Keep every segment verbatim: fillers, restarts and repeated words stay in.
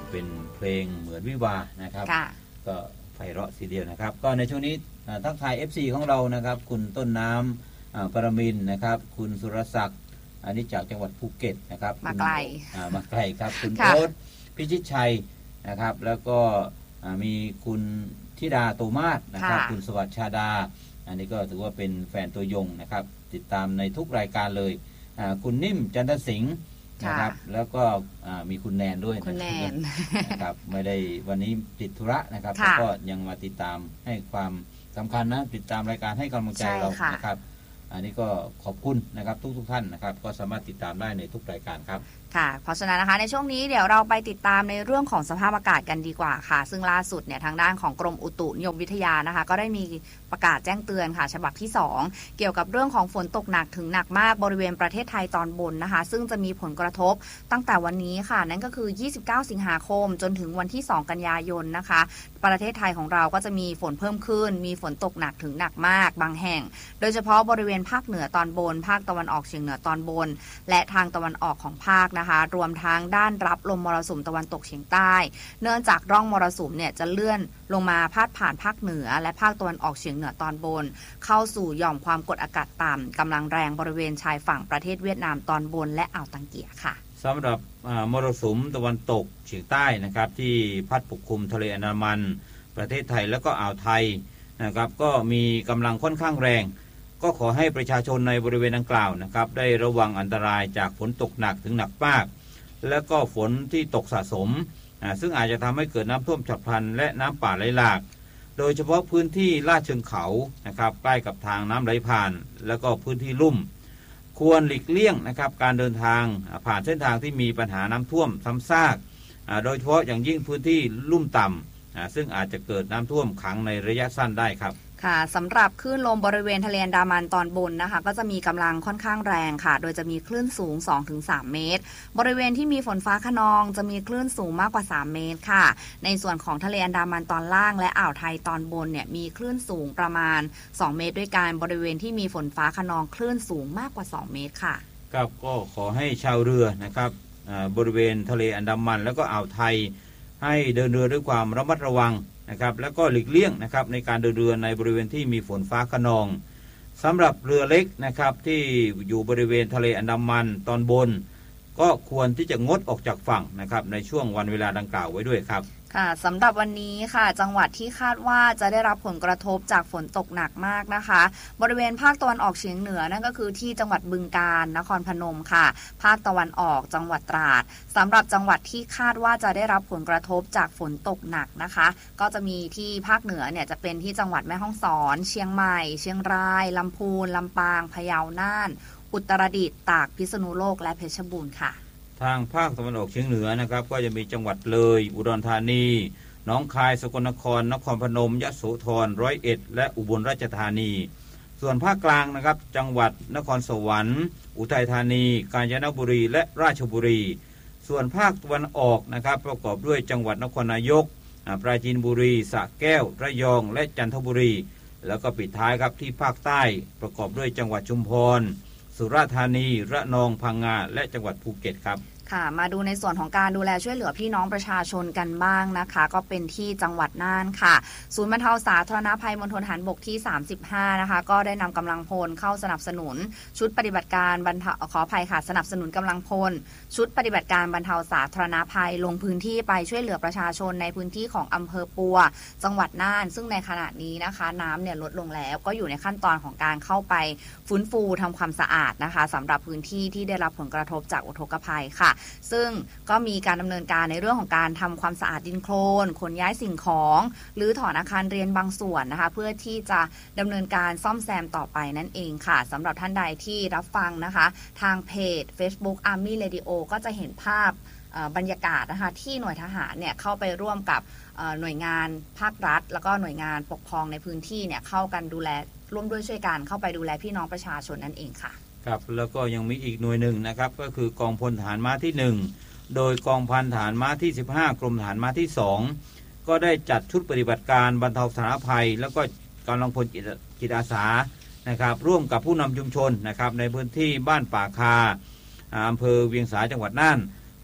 เป็นเพลงเหมือนวิวานะครับก็ไพเราะทีเดียวนะครับก็ในช่วงนี้ทักทาย เอฟ ซี ของเรานะครับคุณต้นน้ำปรมินทร์นะครับคุณสุรศักดิ์อันนี้จากจังหวัดภูเก็ตนะครับมาไกลมาไกลครับคุณโอ๊ตพิชิตชัยนะครับแล้วก็มีคุณธิดาโตมาศนะครับคุณสวัสดิ์ชาดาอันนี้ก็ถือว่าเป็นแฟนตัวยงนะครับติดตามในทุกรายการเลยคุณนิ่มจันทสิงห์นะครับแล้วก็มีคุณแนนด้วยคุณแนนนะครับไม่ได้วันนี้ติดธุระนะครับแล้วก็ยังมาติดตามให้ความสำคัญนะติดตามรายการให้กำลังใจเรานะครับอันนี้ก็ขอบคุณนะครับทุกทุกท่านนะครับก็สามารถติดตามได้ในทุกรายการครับค่ะเพราะฉะนั้นนะคะในช่วงนี้เดี๋ยวเราไปติดตามในเรื่องของสภาพอากาศกันดีกว่าค่ะซึ่งล่าสุดเนี่ยทางด้านของกรมอุตุนิยมวิทยานะคะก็ได้มีประกาศแจ้งเตือนค่ะฉบับที่สองเกี่ยวกับเรื่องของฝนตกหนักถึงหนักมากบริเวณประเทศไทยตอนบนนะคะซึ่งจะมีผลกระทบตั้งแต่วันนี้ค่ะนั่นก็คือยี่สิบเก้าสิงหาคมจนถึงวันที่สองกันยายนนะคะประเทศไทยของเราก็จะมีฝนเพิ่มขึ้นมีฝนตกหนักถึงหนักมากบางแห่งโดยเฉพาะบริเวณภาคเหนือตอนบนภาคตะวันออกเฉียงเหนือตอนบนและทางตะวันออกของภาคนะคะรวมทั้งด้านรับลมมรสุมตะวันตกเฉียงใต้เนื่องจากร่องมรสุมเนี่ยจะเลื่อนลงมาพาดผ่านภาคเหนือและภาคตะวันออกเฉียงเหนือตอนบนเข้าสู่หย่อมความกดอากาศต่ำกำลังแรงบริเวณชายฝั่งประเทศเวียดนามตอนบนและอ่าวตังเกียค่ะสำหรับมรสุมตะวันตกเฉียงใต้นะครับที่พัดปกคลุมทะเลอันดามันประเทศไทยแล้วก็อ่าวไทยนะครับก็มีกำลังค่อนข้างแรงก็ขอให้ประชาชนในบริเวณดังกล่าวนะครับได้ระวังอันตรายจากฝนตกหนักถึงหนักมากและก็ฝนที่ตกสะสมซึ่งอาจจะทำให้เกิดน้ำท่วมฉับพลันและน้ำป่าไหลหลากโดยเฉพาะพื้นที่ลาดเชิงเขานะครับใกล้กับทางน้ำไหลผ่านแล้วก็พื้นที่ลุ่มควรหลีกเลี่ยงนะครับการเดินทางผ่านเส้นทางที่มีปัญหาน้ำท่วมซ้ำซากโดยเฉพาะอย่างยิ่งพื้นที่ลุ่มต่ำซึ่งอาจจะเกิดน้ำท่วมขังในระยะสั้นได้ครับค่ะสำหรับคลื่นลมบริเวณทะเลอันดามันตอนบนนะคะก็จะมีกำลังค่อนข้างแรงค่ะโดยจะมีคลื่นสูง สองถึงสาม เมตรบริเวณที่มีฝนฟ้าคะนองจะมีคลื่นสูงมากกว่าสามเมตรค่ะในส่วนของทะเลอันดามันตอนล่างและอ่าวไทยตอนบนเนี่ยมีคลื่นสูงประมาณสองเมตรด้วยกันบริเวณที่มีฝนฟ้าคะนองคลื่นสูงมากกว่าสองเมตรค่ะครับก็ขอให้ชาวเรือนะครับบริเวณทะเลอันดามันแล้วก็อ่าวไทยให้เดินเรือด้วยความระมัดระวังนะครับแล้วก็หลีกเลี่ยงนะครับในการเดินเรือในบริเวณที่มีฝนฟ้าคะนองสำหรับเรือเล็กนะครับที่อยู่บริเวณทะเลอันดามันตอนบนก็ควรที่จะงดออกจากฝั่งนะครับในช่วงวันเวลาดังกล่าวไว้ด้วยครับค่ะสำหรับวันนี้ค่ะจังหวัดที่คาดว่าจะได้รับผลกระทบจากฝนตกหนักมากนะคะบริเวณภาคตะวันออกเฉียงเหนือนั่นก็คือที่จังหวัดบึงกาฬนครพนมค่ะภาคตะวันออกจังหวัดตราดสำหรับจังหวัดที่คาดว่าจะได้รับผลกระทบจากฝนตกหนักนะคะก็จะมีที่ภาคเหนือเนี่ยจะเป็นที่จังหวัดแม่ฮ่องสอนเชียงใหม่เชียงรายลำพูนลำปางพะเยาน่านอุตรดิตถ์ตากพิษณุโลกและเพชรบูรณ์ค่ะทางภาคตะวันออกเฉียงเหนือนะครับก็จะมีจังหวัดเลยอุดรธานีหนองคายสกลนครนครพนมยโสธรร้อยเอ็ดและอุบลราชธานีส่วนภาคกลางนะครับจังหวัดนครสวรรค์อุทัยธานีกาญจนบุรีและราชบุรีส่วนภาคตะวันออกนะครับประกอบด้วยจังหวัดนครนายกปราจีนบุรีสระแก้วระยองและจันทบุรีแล้วก็ปิดท้ายครับที่ภาคใต้ประกอบด้วยจังหวัดชุมพรสุราษฎร์ธานีระนองพังงาและจังหวัดภูเก็ตครับค่ะมาดูในส่วนของการดูแลช่วยเหลือพี่น้องประชาชนกันบ้างนะคะก็เป็นที่จังหวัดน่านค่ะศูนย์บรรเทาสาธารณภัยมณฑลทหารบกที่สามสิบห้านะคะก็ได้นำกำลังพลเข้าสนับสนุนชุดปฏิบัติการบรรเทาขออภัยค่ะสนับสนุนกำลังพลชุดปฏิบัติการบรรเทาสาธารณภัยลงพื้นที่ไปช่วยเหลือประชาชนในพื้นที่ของอำเภอปัวจังหวัดน่านซึ่งในขณะนี้นะคะน้ำเนี่ยลดลงแล้วก็อยู่ในขั้นตอนของการเข้าไปฟื้นฟูทำความสะอาดนะคะสำหรับพื้นที่ที่ได้รับผลกระทบจากอุทกภัยค่ะซึ่งก็มีการดำเนินการในเรื่องของการทำความสะอาดดินโคลนขนย้ายสิ่งของหรือถอนอาคารเรียนบางส่วนนะคะเพื่อที่จะดำเนินการซ่อมแซมต่อไปนั่นเองค่ะสำหรับท่านใดที่รับฟังนะคะทางเพจ Facebook Army Radio ก็จะเห็นภาพบรรยากาศนะคะที่หน่วยทหารเนี่ยเข้าไปร่วมกับหน่วยงานภาครัฐแล้วก็หน่วยงานปกครองในพื้นที่เนี่ยเข้ากันดูแลร่วมด้วยช่วยกันเข้าไปดูแลพี่น้องประชาชนนั่นเองค่ะครับแล้วก็ยังมีอีกหน่วยหนึ่งนะครับก็คือกองพลทหารม้าที่หนึ่งโดยกองพันทหารม้าที่สิบห้ากรมทหารม้าที่สองก็ได้จัดชุดปฏิบัติการบรรเทาสาธารณภัยแล้วก็กำลังพลจิตอาสานะครับร่วมกับผู้นำชุมชนนะครับในพื้นที่บ้านป่าคาอำเภอเวียงสาจังหวัดน่าน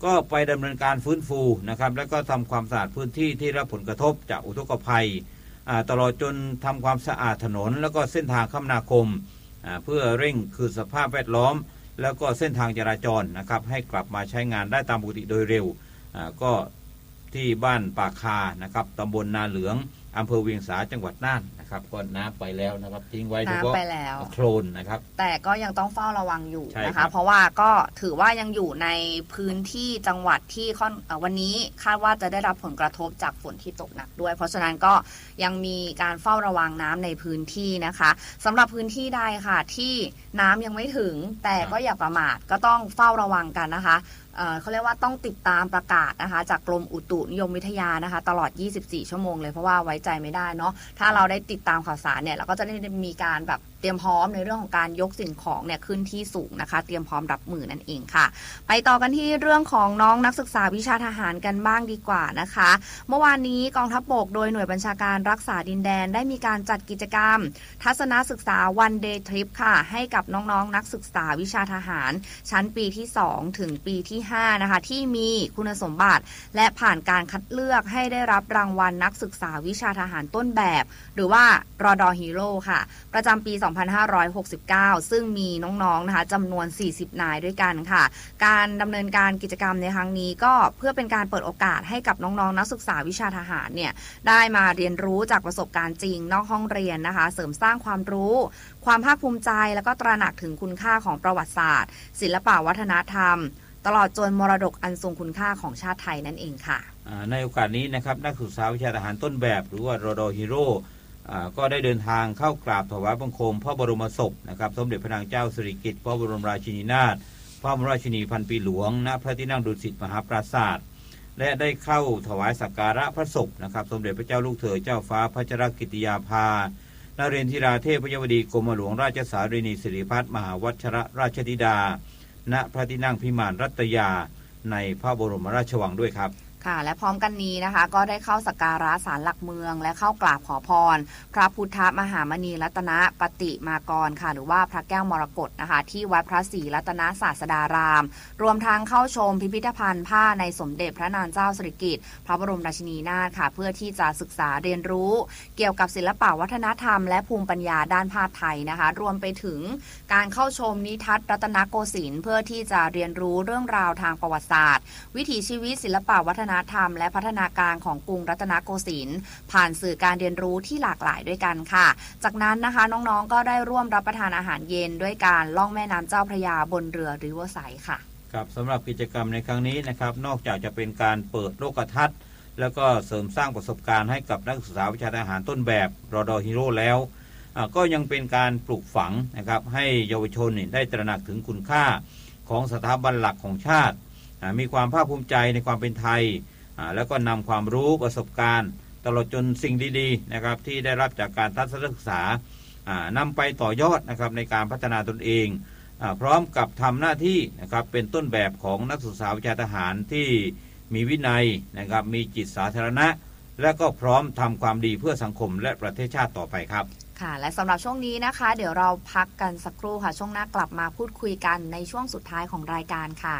ก็ไปดำเนินการฟื้นฟูนะครับแล้วก็ทำความสะอาดพื้นที่ที่รับผลกระทบจากอุทกภัยตลอดจนทำความสะอาดถนนแล้วก็เส้นทางคมนาคมเพื่อเร่งคืนสภาพแวดล้อมแล้วก็เส้นทางจราจรนะครับให้กลับมาใช้งานได้ตามปกติโดยเร็วก็ที่บ้านปากคานะครับตำบลนาเหลืองอำเภอเวียงสาจังหวัดน่านนะครับก็น้ำไปแล้วนะครับทิ้งไว้เฉพาะโคลนนะครับแต่ก็ยังต้องเฝ้าระวังอยู่นะคะเพราะว่าก็ถือว่ายังอยู่ในพื้นที่จังหวัดที่วันนี้คาดว่าจะได้รับผลกระทบจากฝนที่ตกหนักด้วยเพราะฉะนั้นก็ยังมีการเฝ้าระวังน้ำในพื้นที่นะคะสำหรับพื้นที่ใดค่ะที่น้ำยังไม่ถึงแต่ก็อย่าประมาทก็ต้องเฝ้าระวังกันนะคะเขาเรียกว่าต้องติดตามประกาศนะคะจากกรมอุตุนิยมวิทยานะคะตลอดยี่สิบสี่ชั่วโมงเลยเพราะว่าไว้ใจไม่ได้เนาะถ้าเราได้ติดตามข่าวสารเนี่ยเราก็จะได้มีการแบบเตรียมพร้อมในเรื่องของการยกสิ่งของเนี่ยขึ้นที่สูงนะคะเตรียมพร้อมรับมือนั่นเองค่ะไปต่อกันที่เรื่องของน้องนักศึกษาวิชาทหารกันบ้างดีกว่านะคะเมื่อวานนี้กองทัพบกโดยหน่วยบัญชาการรักษาดินแดนได้มีการจัดกิจกรรมทัศนศึกษาวันเดย์ทริปค่ะให้กับน้องๆนักศึกษาวิชาทหารชั้นปีที่สองถึงปีที่ห้านะคะที่มีคุณสมบัติและผ่านการคัดเลือกให้ได้รับรางวัลนักศึกษาวิชาทหารต้นแบบหรือว่ารอดอฮีโร่ค่ะประจำปีสองพันห้าร้อยหกสิบเก้าซึ่งมีน้องๆนะคะจำนวนสี่สิบนายด้วยกันค่ะการดำเนินการกิจกรรมในครั้งนี้ก็เพื่อเป็นการเปิดโอกาสให้กับน้องๆนักศึกษาวิชาทหารเนี่ยได้มาเรียนรู้จากประสบการณ์จริงนอกห้องเรียนนะคะเสริมสร้างความรู้ความภาคภูมิใจแล้วก็ตระหนักถึงคุณค่าของประวัติศาสตร์ศิลปวัฒนธรรมตลอดจนมรดกอันทรงคุณค่าของชาติไทยนั่นเองค่ะในโอกาสนี้นะครับนักศึกษาวิชาทหารต้นแบบหรือว่ารอดอฮีโร่ก็ได้เดินทางเข้ากราบถวายบังคมพระบรมศพนะครับสมเด็จพระนางเจ้าสิริกิติ์พระบรมราชินีนาถพระบรมราชินีพันปีหลวงณพระที่นั่งดุสิตมหาปราสาทและได้เข้าถวายสักการะพระศพนะครับสมเด็จพระเจ้าลูกเธอเจ้าฟ้าพัชรกิติยาภานเรนทิราเทพยวดีกรมหลวงราชสารีนีสิริพัฒน์มหาวัชรราชธิดาณพระที่นั่งพิมานรัตยาในพระบรมราชวังด้วยครับค่ะและพร้อมกันนี้นะคะก็ได้เข้าสักการะศาลหลักเมืองและเข้ากราบขอพรพระพุทธมหามณีรัตนปฏิมากรค่ะหรือว่าพระแก้วมรกตนะคะที่วัดพระศรีรัตนศาสดารามรวมทั้งเข้าชมพิพิธภัณฑ์ผ้าในสมเด็จพระนางเจ้าสิริกิติ์พระบรมราชินีนาถค่ะเพื่อที่จะศึกษาเรียนรู้เกี่ยวกับศิลปวัฒนธรรมและภูมิปัญญาด้านผ้าไทยนะคะรวมไปถึงการเข้าชมนิทรรศรัตนโกสินทร์เพื่อที่จะเรียนรู้เรื่องราวทางประวัติศาสตร์วิถีชีวิตศิลปวัฒนธรรมและพัฒนาการของกรุงรัตนโกสินทร์ผ่านสื่อการเรียนรู้ที่หลากหลายด้วยกันค่ะจากนั้นนะคะน้องๆก็ได้ร่วมรับประทานอาหารเย็นด้วยการล่องแม่น้ำเจ้าพระยาบนเรือริเวอร์ไซด์ค่ะครับสำหรับกิจกรรมในครั้งนี้นะครับนอกจากจะเป็นการเปิดโลกทัศน์แล้วก็เสริมสร้างประสบการณ์ให้กับนักศึกษาวิชาทหารต้นแบบรอดอฮีโร่แล้วก็ยังเป็นการปลูกฝังนะครับให้เยาวชนได้ตระหนักถึงคุณค่าของสถาบันหลักของชาติมีความภาคภูมิใจในความเป็นไทยแล้วก็นำความรู้ประสบการณ์ตลอดจนสิ่งดีๆนะครับที่ได้รับจากการทัศนศึกษานำไปต่อยอดนะครับในการพัฒนาตนเองพร้อมกับทำหน้าที่นะครับเป็นต้นแบบของนักศึกษาวิชาทหารที่มีวินัยนะครับมีจิตสาธารณะและก็พร้อมทำความดีเพื่อสังคมและประเทศชาติต่อไปครับค่ะและสำหรับช่วงนี้นะคะเดี๋ยวเราพักกันสักครู่ค่ะช่วงหน้ากลับมาพูดคุยกันในช่วงสุดท้ายของรายการค่ะ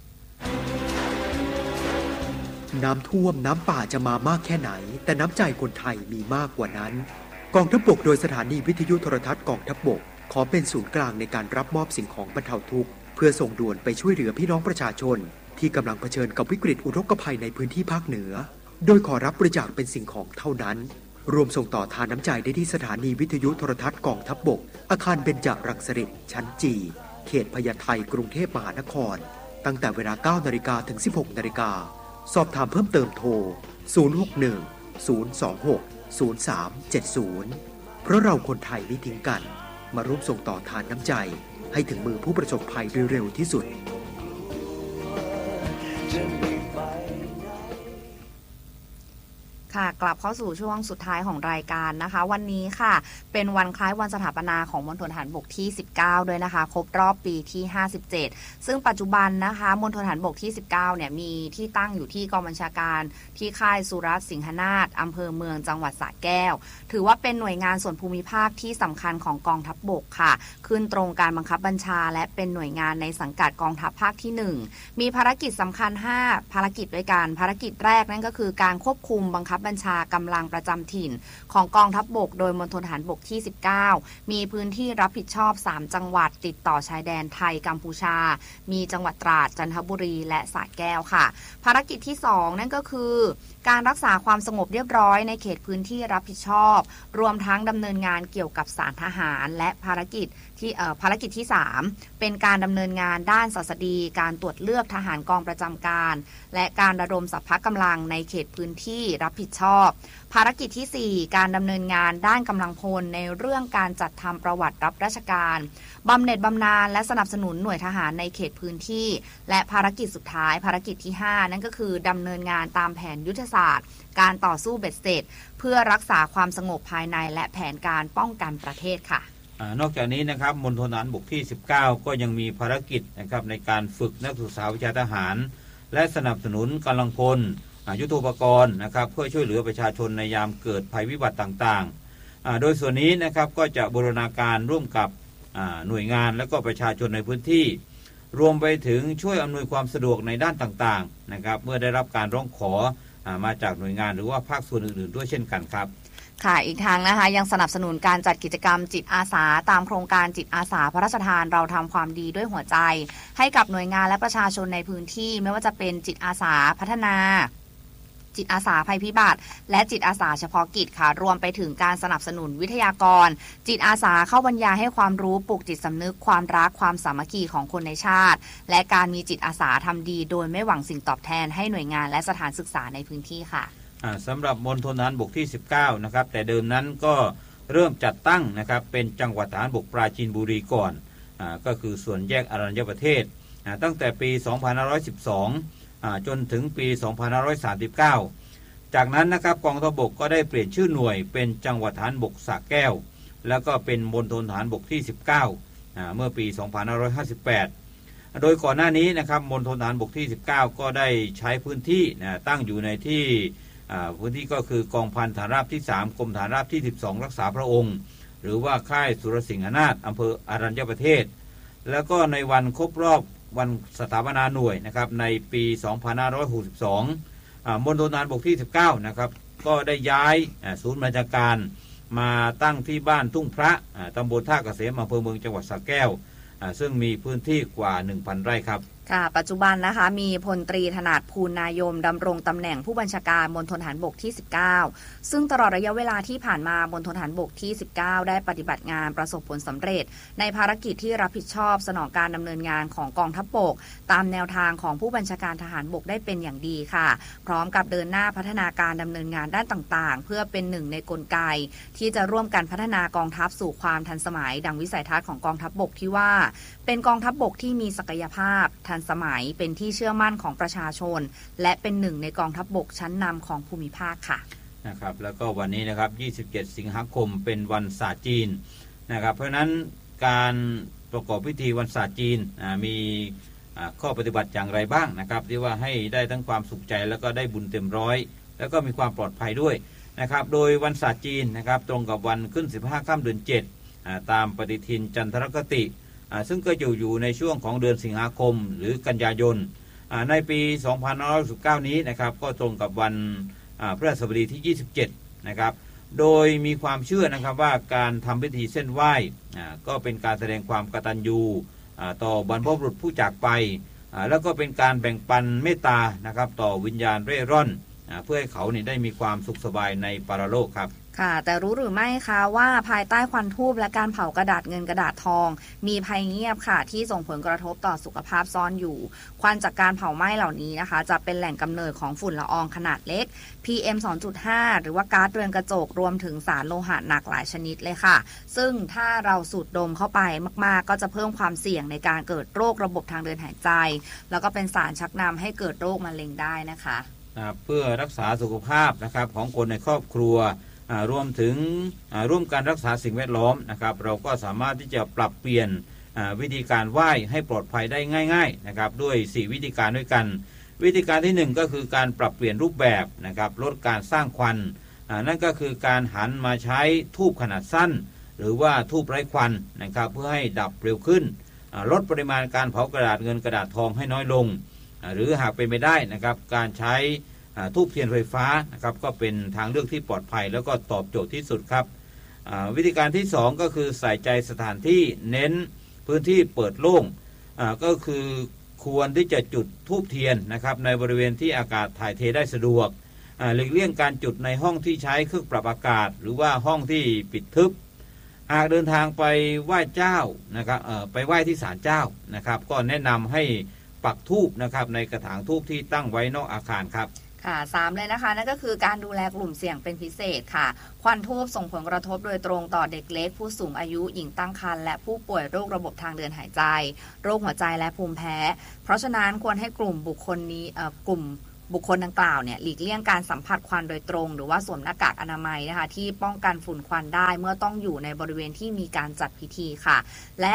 น้ำท่วมน้ำป่าจะมามากแค่ไหนแต่น้ำใจคนไทยมีมากกว่านั้นกองทัพบกโดยสถานีวิทยุโทรทัศน์กองทัพบกขอเป็นศูนย์กลางในการรับมอบสิ่งของบรรเทาทุกข์เพื่อส่งด่วนไปช่วยเหลือพี่น้องประชาชนที่กำลังเผชิญกับวิกฤตอุทกภัยในพื้นที่ภาคเหนือโดยขอรับบริจาคเป็นสิ่งของเท่านั้นรวมส่งต่อทานน้ำใจได้ที่สถานีวิทยุโทรทัศน์กองทัพบกอาคารเบญจรังสฤษฎ์ชั้นจีเขตพญาไทกรุงเทพมหานครตั้งแต่เวลา เก้านาฬิกา ถึง สิบหกนาฬิกาสอบถามเพิ่มเติมโทรศูนย์ หก หนึ่ง ศูนย์ สอง หก ศูนย์ สาม เจ็ด ศูนย์เพราะเราคนไทยไม่ทิ้งกันมาร่วมส่งต่อทานน้ำใจให้ถึงมือผู้ประสบภัยโดยเร็วที่สุดค่ะกลับเข้าสู่ช่วงสุดท้ายของรายการนะคะวันนี้ค่ะเป็นวันคล้ายวันสถาปนาของมณฑลทหารบกที่สิบเก้าด้วยนะคะครบรอบปีที่ห้าสิบเจ็ดซึ่งปัจจุบันนะคะมณฑลทหารบกที่สิบเก้าเนี่ยมีที่ตั้งอยู่ที่กองบัญชาการที่ค่ายสุรัตน์สิงหนาถอำเภอเมืองจังหวัดสระแก้วถือว่าเป็นหน่วยงานส่วนภูมิภาคที่สำคัญของกองทัพบกค่ะขึ้นตรงการบังคับบัญชาและเป็นหน่วยงานในสังกัดกองทัพภาคที่หนึ่งมีภารกิจสำคัญห้าภารกิจด้วยกันภารกิจแรกนั่นก็คือการควบคุมบังคับบัญชากำลังประจำถิ่นของกองทัพบกโดยมณฑลทหารบกที่สิบเก้ามีพื้นที่รับผิดชอบสามจังหวัดติดต่อชายแดนไทยกัมพูชามีจังหวัดตราดจันทบุรีและสระแก้วค่ะภารกิจที่สองนั่นก็คือการรักษาความสงบเรียบร้อยในเขตพื้นที่รับผิดชอบรวมทั้งดำเนินงานเกี่ยวกับศาลทหารและภารกิจที่เอ่อภารกิจที่สามเป็นการดำเนินงานด้านศาสดีการตรวจเลือกทหารกองประจำการและการระดมสรรพกำลังในเขตพื้นที่รับผิดชอบภารกิจที่สี่การดำเนินงานด้านกำลังพลในเรื่องการจัดทำประวัติรับราชการบำเหน็จบำนาญและสนับสนุนหน่วยทหารในเขตพื้นที่และภารกิจสุดท้ายภารกิจที่ห้านั่นก็คือดำเนินงานตามแผนยุทธศาสตร์การต่อสู้เบ็ดเสร็จเพื่อรักษาความสงบภายในและแผนการป้องกันประเทศค่ะนอกจากนี้นะครับมณฑลทหารบกที่สิบเก้าก็ยังมีภารกิจนะครับในการฝึกนักศึกษาวิชาทหารและสนับสนุนกำลังพลยุทโธปกรณ์นะครับเพื่อช่วยเหลือประชาชนในยามเกิดภัยวิบัติต่างๆโดยส่วนนี้นะครับก็จะบูรณาการร่วมกับหน่วยงานและก็ประชาชนในพื้นที่รวมไปถึงช่วยอำนวยความสะดวกในด้านต่างๆนะครับเมื่อได้รับการร้องขอมาจากหน่วยงานหรือว่าภาคส่วนอื่นๆด้วยเช่นกันครับค่ะอีกทางนะคะยังสนับสนุนการจัดกิจกรรมจิตอาสาตามโครงการจิตอาสาพระราชทานเราทำความดีด้วยหัวใจให้กับหน่วยงานและประชาชนในพื้นที่ไม่ว่าจะเป็นจิตอาสาพัฒนาจิตอาสาภัยพิบัติและจิตอาสาเฉพาะกิจค่ะรวมไปถึงการสนับสนุนวิทยากรจิตอาสาเข้าบรรยายให้ความรู้ปลุกจิตสำนึกความรักความสามัคคีของคนในชาติและการมีจิตอาสาทำดีโดยไม่หวังสิ่งตอบแทนให้หน่วยงานและสถานศึกษาในพื้นที่ค่ะสำหรับมณฑลทหารบกที่สิบเก้านะครับแต่เดิมนั้นก็เริ่มจัดตั้งนะครับเป็นจังหวัดทหารบกปราจีนบุรีก่อนอ่าก็คือส่วนแยกอรัญญประเทศอ่าตั้งแต่ปีสองพันห้าร้อยสิบสองอ่าจนถึงปีสองพันห้าร้อยสามสิบเก้าจากนั้นนะครับกองทัพบกก็ได้เปลี่ยนชื่อหน่วยเป็นจังหวัดทหารบกสระแก้วแล้วก็เป็นมณฑลทหารบกที่สิบเก้าอ่าเมื่อปีสองพันห้าร้อยห้าสิบแปดโดยก่อนหน้านี้นะครับมณฑลทหารบกที่สิบเก้าก็ได้ใช้พื้นที่นะตั้งอยู่ในที่พื้นที่ก็คือกองพันฐานราบที่สามกรมฐานราบที่สิบสองรักษาพระองค์หรือว่าค่ายสุรสิงหนาถอำเภออรัญญประเทศแล้วก็ในวันครบรอบวันสถาปนาหน่วยนะครับในปีสองพันห้าร้อยหกสิบสองมณฑลทหารบกที่สิบเก้านะครับก็ได้ย้ายศูนย์บัญชาการมาตั้งที่บ้านทุ่งพระตำบลท่าเกษมอำเภอเมืองจังหวัดสระแก้วซึ่งมีพื้นที่กว่า หนึ่งพัน ไร่ครับค่ะปัจจุบันนะคะมีพลตรีถนัดภูลนายมดำรงตำแหน่งผู้บัญชาการมณฑลทหารบกที่สิบเก้าซึ่งตลอดระยะเวลาที่ผ่านมามณฑลทหารบกที่สิบเก้าได้ปฏิบัติงานประสบผลสำเร็จในภารกิจที่รับผิดชอบสนองการดำเนินงานของกองทัพบกตามแนวทางของผู้บัญชาการทหารบกได้เป็นอย่างดีค่ะพร้อมกับเดินหน้าพัฒนาการดำเนินงานด้านต่างๆเพื่อเป็นหนึ่งในกลไกที่จะร่วมกันพัฒนากองทัพสู่ความทันสมัยดังวิสัยทัศน์ของกองทัพบกที่ว่าเป็นกองทัพบกที่มีศักยภาพทันสมัยเป็นที่เชื่อมั่นของประชาชนและเป็นหนึ่งในกองทัพบกชั้นนำของภูมิภาคค่ะนะครับแล้วก็วันนี้นะครับยี่สิบเจ็ดสิงหาคมเป็นวันศาสตร์จีนนะครับเพราะฉะนั้นการประกอบพิธีวันศาสตร์จีนมีข้อปฏิบัติอย่างไรบ้างนะครับที่ว่าให้ได้ทั้งความสุขใจแล้วก็ได้บุญเต็มร้อยแล้วก็มีความปลอดภัยด้วยนะครับโดยวันศาสตร์จีนนะครับตรงกับวันขึ้นสิบห้าค่ำเดือนเจ็ดตามปฏิทินจันทรคติซึ่งก็อยู่อยู่ในช่วงของเดือนสิงหาคมหรือกันยายนในปีสองพันห้าร้อยสิบเก้านี้นะครับก็ตรงกับวันพฤหัสบดีที่ยี่สิบเจ็ดนะครับโดยมีความเชื่อนะครับว่าการทำพิธีเส้นไหว้ก็เป็นการแสดงความกตัญญูต่อบรรพบุรุษผู้จากไปแล้วก็เป็นการแบ่งปันเมตตานะครับต่อวิญญาณเร่ร่อนเพื่อให้เขาเนี่ยได้มีความสุขสบายในปรโลกครับค่ะแต่รู้หรือไม่คะว่าภายใต้ควันธูปและการเผากระดาษเงินกระดาษทองมีภัยเงียบค่ะที่ส่งผลกระทบต่อสุขภาพซ่อนอยู่ควันจากการเผาไหม้เหล่านี้นะคะจะเป็นแหล่งกำเนิดของฝุ่นละอองขนาดเล็ก พี เอ็ม สองจุดห้า หรือว่าก๊าซเรือนกระจกรวมถึงสารโลหะหนักหลายชนิดเลยค่ะซึ่งถ้าเราสูดดมเข้าไปมากๆก็จะเพิ่มความเสี่ยงในการเกิดโรคระบบทางเดินหายใจแล้วก็เป็นสารชักนำให้เกิดโรคมะเร็งได้นะคะเพื่อรักษาสุขภาพนะครับของคนในครอบครัวรวมถึงร่วมกันรักษาสิ่งแวดล้อมนะครับเราก็สามารถที่จะปรับเปลี่ยนวิธีการไหว้ให้ปลอดภัยได้ง่ายๆนะครับด้วยสี่วิธีการด้วยกันวิธีการที่หนึ่งก็คือการปรับเปลี่ยนรูปแบบนะครับลดการสร้างควันนั่นก็คือการหันมาใช้ธูปขนาดสั้นหรือว่าธูปไร้ควันนะครับเพื่อให้ดับเร็วขึ้นลดปริมาณการเผากระดาษเงินกระดาษทองให้น้อยลงหรือหากเป็นไปได้นะครับการใช้ธูปเทียนไฟฟ้านะครับก็เป็นทางเลือกที่ปลอดภัยแล้วก็ตอบโจทย์ที่สุดครับวิธีการที่สองก็คือใส่ใจสถานที่เน้นพื้นที่เปิดโล่งก็คือควรที่จะจุดธูปเทียนนะครับในบริเวณที่อากาศถ่ายเทได้สะดวกหลีกเลี่ยงการจุดในห้องที่ใช้เครื่องปรับอากาศหรือว่าห้องที่ปิดทึบหากเดินทางไปไหว้เจ้านะครับไปไหว้ที่ศาลเจ้านะครับก็แนะนำให้ปักธูปนะครับในกระถางธูปที่ตั้งไว้นอกอาคารครับค่ะสามเลยนะคะนั่นก็คือการดูแลกลุ่มเสี่ยงเป็นพิเศษค่ะควันทูบส่งผลกระทบโดยตรงต่อเด็กเล็กผู้สูงอายุหญิงตั้งครรภ์และผู้ป่วยโรคระบบทางเดินหายใจโรคหัวใจและภูมิแพ้เพราะฉะนั้นควรให้กลุ่มบุคคลนี้เอ่อกลุ่มบุคคลดังกล่าวเนี่ยหลีกเลี่ยงการสัมผัสควันโดยตรงหรือว่าสวมหน้ากากอนามัยนะคะที่ป้องกันฝุ่นควันได้เมื่อต้องอยู่ในบริเวณที่มีการจัดพิธีค่ะและ